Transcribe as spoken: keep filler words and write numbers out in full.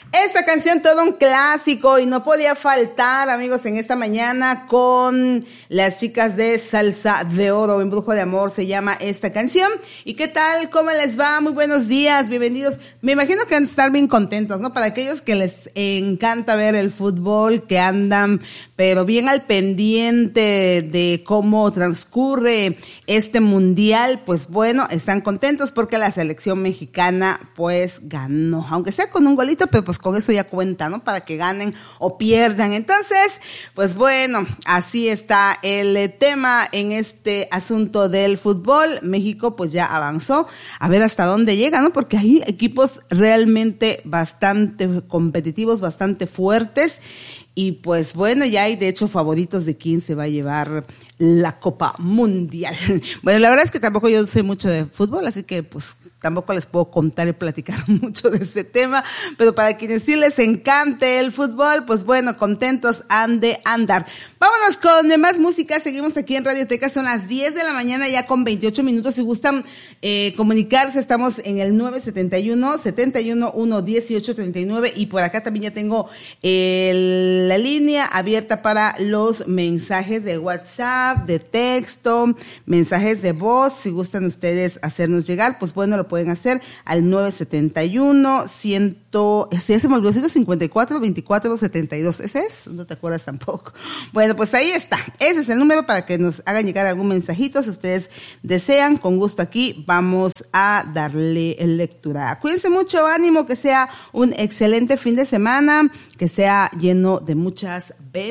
Esta canción todo un clásico y no podía faltar, amigos, en esta mañana con las chicas de Salsa de Oro, Embrujo de Amor se llama esta canción. ¿Y qué tal? ¿Cómo les va? Muy buenos días, bienvenidos. Me imagino que van a estar bien contentos, ¿no? Para aquellos que les encanta ver el fútbol, que andan pero bien al pendiente de cómo transcurre este mundial, pues bueno, están contentos porque la selección mexicana pues ganó, aunque sea con un golito, pero pues con eso ya cuenta, ¿no? Para que ganen o pierdan. Entonces, pues bueno, así está el tema en este asunto del fútbol. México pues ya avanzó, a ver hasta dónde llega, ¿no? Porque hay equipos realmente bastante competitivos, bastante fuertes. Y pues bueno, ya hay de hecho favoritos de quién se va a llevar la Copa Mundial. Bueno, la verdad es que tampoco yo sé mucho de fútbol, así que pues tampoco les puedo contar y platicar mucho de ese tema, pero para quienes sí les encante el fútbol, pues bueno, contentos han de andar. Vámonos con más música, seguimos aquí en Radioteca, son las diez de la mañana ya con veintiocho minutos, si gustan eh, comunicarse, estamos en el nueve siete uno, siete uno uno, uno ocho tres nueve y por acá también ya tengo el, la línea abierta para los mensajes de WhatsApp, de texto, mensajes de voz, si gustan ustedes hacernos llegar, pues bueno, lo pueden hacer al nueve siete uno, cien, así ya se me olvidó, ciento cincuenta y cuatro, veinticuatro, setenta y dos, ¿ese es? No te acuerdas tampoco. Bueno, pues ahí está, ese es el número para que nos hagan llegar algún mensajito, si ustedes desean, con gusto aquí vamos a darle lectura. Cuídense mucho, ánimo, que sea un excelente fin de semana, que sea lleno de muchas bendiciones.